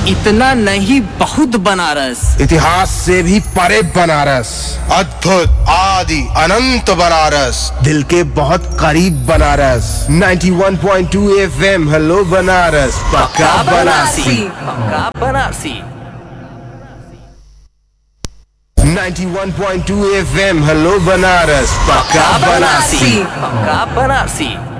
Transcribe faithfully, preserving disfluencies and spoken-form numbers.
इतना नहीं बहुत बनारस, इतिहास से भी परे बनारस, अद्भुत आदि अनंत बनारस, दिल के बहुत करीब बनारस। इक्यानवे पॉइंट दो एफएम हेलो बनारस, पक्का बनारसी, पक्का बनारसी। इक्यानवे पॉइंट दो एफएम हेलो बनारस, पक्का बनारसी, पक्का बनारसी।